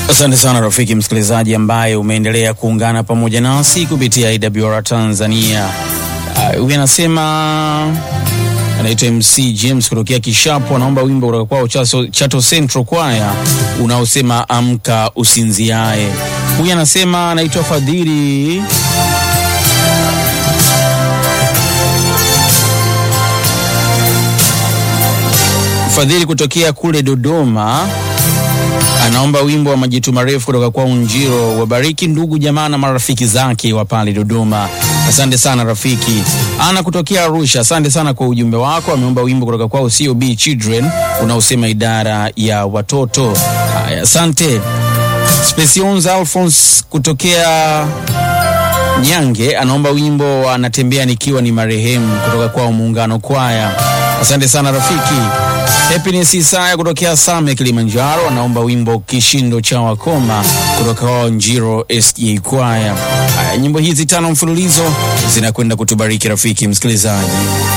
Asante sana rafiki msikilizaji ambaye umeendelea kuungana pamoja nasi kupitia IWR Tanzania. Huyu anasema anaitwa MC James kutokea Kishapu, anaomba wimbo kutoka kwao Chato Central Choir unaosema amka usinziae. Huyu anasema anaitwa Fadhili kutokea kule Dodoma, anaomba wimbo wa Majitu Marefu kutoka kwa Unjiro. Wabariki ndugu jamaa na marafiki zake wa pale Dodoma. Asante sana rafiki. Ana kutokea Arusha, asante sana kwa ujumbe wako. Ameomba wimbo kutoka kwa COB Children unaosema idara ya watoto. Haya, asante. Specions Alphonse kutokea Nyange anaomba wimbo anatembea nikiwa ni marehemu kutoka kwa Muungano Choir. Asante sana rafiki. Happiness Isaya kutokea Same Kilimanjaro anaomba wimbo Kishindo cha Wakoma kutoka kwa Njiro SJ Choir. Nyimbo hizi 5 mfululizo zinakwenda kutubariki rafiki msikilizaji.